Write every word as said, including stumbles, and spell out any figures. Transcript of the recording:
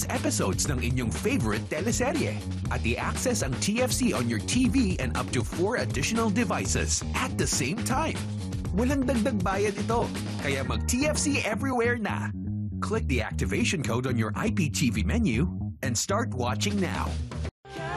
episodes ng inyong favorite teleserye at i-access ang T F C on your T V and up to four additional devices at the same time. Walang dagdag bayad ito, kaya mag-T F C everywhere na. Click the activation code on your I P T V menu and start watching now.